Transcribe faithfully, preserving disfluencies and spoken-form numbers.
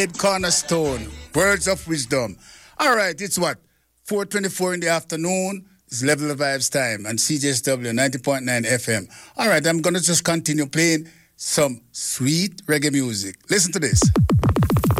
Cornerstone, words of wisdom. All right, it's what? four twenty-four in the afternoon. It's Level of Vibes time and C J S W ninety point nine F M. All right, I'm going to just continue playing some sweet reggae music. Listen to this.